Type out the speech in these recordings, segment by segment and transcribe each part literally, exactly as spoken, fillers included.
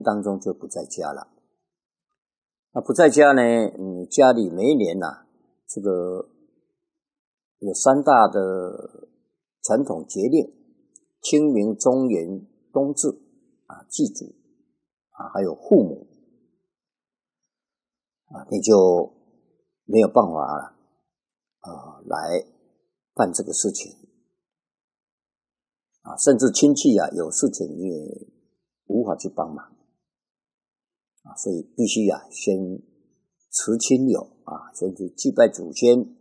当中就不在家了。那不在家呢，你家里每一年呐、啊，这个有三大的传统节令：清明、中元、冬至啊，祭祖啊，还有父母啊，你就没有办法了啊，来办这个事情啊，甚至亲戚啊有事情你也无法去帮忙啊，所以必须啊先辞亲友啊，先去祭拜祖先。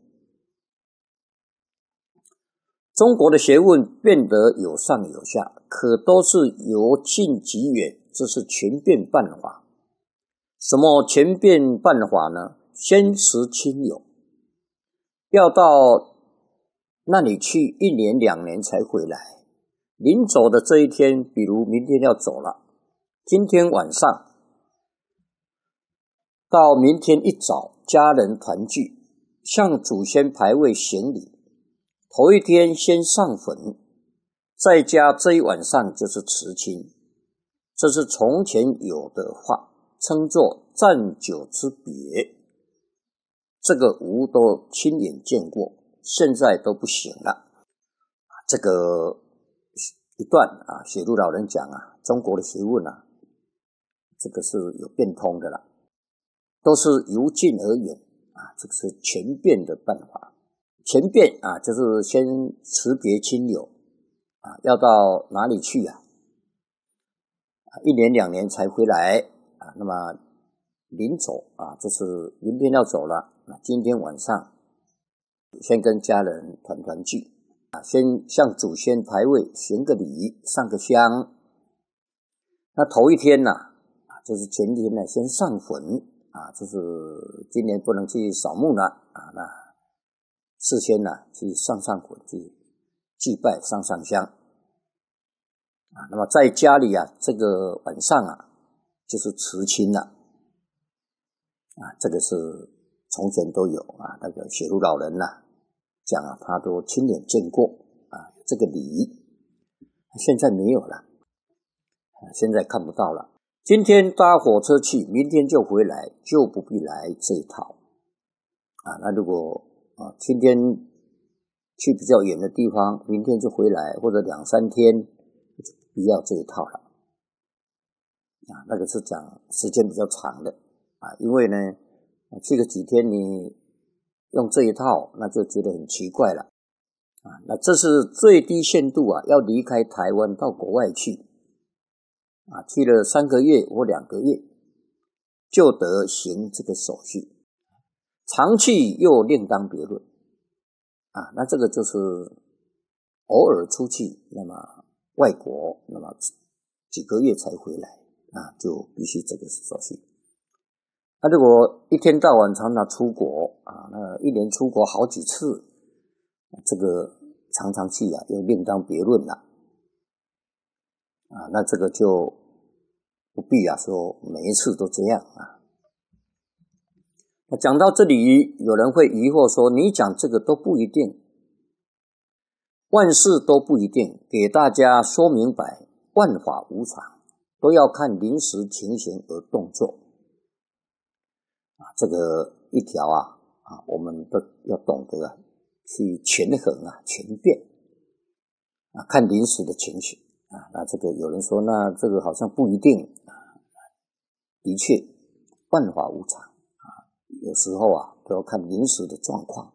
中国的学问变得有上有下，可都是由近及远，这是全变办法。什么全变办法呢？先辞亲友，要到那里去一年两年才回来。临走的这一天，比如明天要走了，今天晚上到明天一早，家人团聚，向祖先牌位行礼。头一天先上坟，在家这一晚上就是辞亲，这是从前有的话，称作暂久之别。这个吾都亲眼见过，现在都不行了。这个一段啊，写入老人讲啊，中国的学问啊，这个是有变通的了，都是由近而远啊，这个是全变的办法。前变啊，就是先辞别亲友啊，要到哪里去啊？一年两年才回来啊。那么临走啊，就是明天要走了，那今天晚上先跟家人团团聚啊，先向祖先牌位行个礼，上个香。那头一天呢、啊，就是前天呢，先上坟啊，就是今年不能去扫墓了啊，那事先呢、啊、去上上坟，去祭拜上上香啊。那么在家里啊，这个晚上啊，就是辞亲了啊。这个是从前都有啊，那个雪庐老人呐、啊、讲啊，他都亲眼见过啊，这个礼现在没有了啊，现在看不到了。今天搭火车去，明天就回来，就不必来这一套啊。那如果啊，今天去比较远的地方，明天就回来，或者两三天，就不要这一套了啊。那个是讲时间比较长的啊，因为呢，去个几天你用这一套，那就觉得很奇怪了啊。那这是最低限度啊，要离开台湾到国外去啊，去了三个月或两个月，就得行这个手续。长去又另当别论啊，那这个就是偶尔出去，那么外国，那么几个月才回来啊，就必须这个手续。那如果一天到晚常常出国啊，那一年出国好几次，这个常常去啊，又另当别论了啊，那这个就不必啊说每一次都这样啊。讲到这里，有人会疑惑说，你讲这个都不一定，万事都不一定，给大家说明白，万法无常，都要看临时情形而动作啊。这个一条啊啊，我们都要懂得啊，去权衡啊，权变啊，看临时的情形啊。那这个有人说，那这个好像不一定啊，的确，万法无常。有时候啊，都要看临时的状况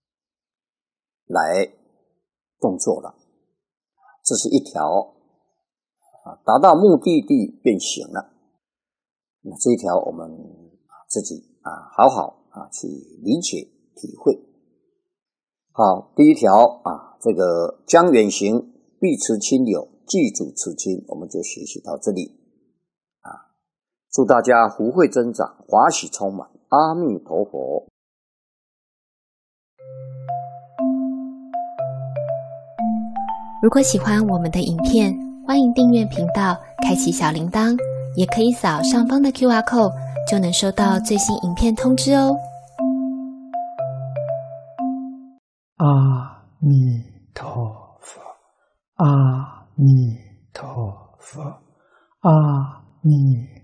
来动作了。这是一条啊，达到目的地便行了。那这一条我们自己啊，好好啊去理解体会。好，第一条啊，这个将远行必辞亲友，祭祖辞亲，我们就学习到这里啊。祝大家福慧增长，华喜充满。阿弥陀佛。 如果喜欢我们的影片，欢迎订阅频道，开启小铃铛，也可以扫上方的 Q R code， 就能收到最新影片通知哦。 阿弥陀佛，阿弥陀佛，阿弥